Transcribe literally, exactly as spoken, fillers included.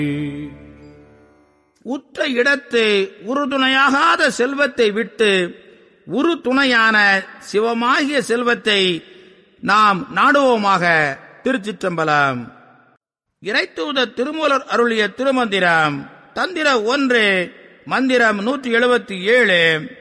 உற்ற இடத்து உறுதுணையாகாத செல்வத்தை விட்டு உரு துணையான சிவமாகிய செல்வத்தை நாம் நாடுவோமாக. திருச்சிற்றம்பலம். இறைத்தூத திருமூலர் அருளிய திருமந்திரம். தந்திரம் ஒன்று, மந்திரம் நூற்றி எழுபத்தி ஏழு.